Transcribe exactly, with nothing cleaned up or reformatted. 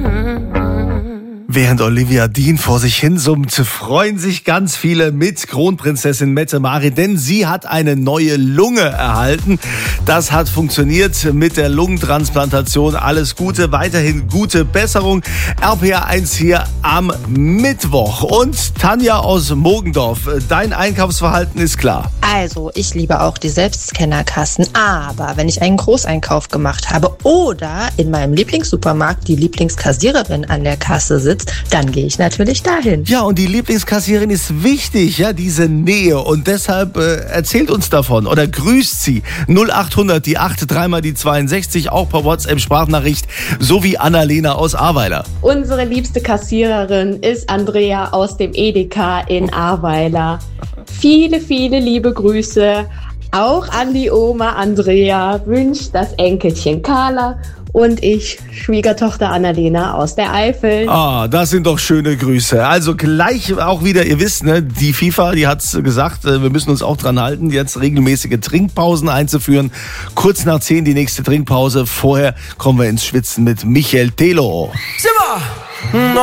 Während Olivia Dean vor sich hin summt, freuen sich ganz viele mit Kronprinzessin Mette-Marit, denn sie hat eine neue Lunge erhalten. Das hat funktioniert mit der Lungentransplantation. Alles Gute, weiterhin gute Besserung. R P R eins hier am Mittwoch. Und Tanja aus Mogendorf, dein Einkaufsverhalten ist klar. Also, ich liebe auch die Selbstscannerkassen, aber wenn ich einen Großeinkauf gemacht habe oder in meinem Lieblingssupermarkt die Lieblingskassiererin an der Kasse sitzt, dann gehe ich natürlich dahin. Ja, und die Lieblingskassiererin ist wichtig, ja, diese Nähe. Und deshalb äh, erzählt uns davon oder grüßt sie. null achthundert, die acht, dreimal die zweiundsechzig, auch per WhatsApp-Sprachnachricht, sowie Annalena aus Ahrweiler. Unsere liebste Kassiererin ist Andrea aus dem Edeka in Ahrweiler. Viele, viele liebe Grüße. Auch an die Oma Andrea wünscht das Enkelchen Carla und ich, Schwiegertochter Annalena aus der Eifel. Ah, das sind doch schöne Grüße. Also gleich auch wieder, ihr wisst, ne, die FIFA, die hat's gesagt, wir müssen uns auch dran halten, jetzt regelmäßige Trinkpausen einzuführen. Kurz nach zehn die nächste Trinkpause. Vorher kommen wir ins Schwitzen mit Michael Telo. Simmer!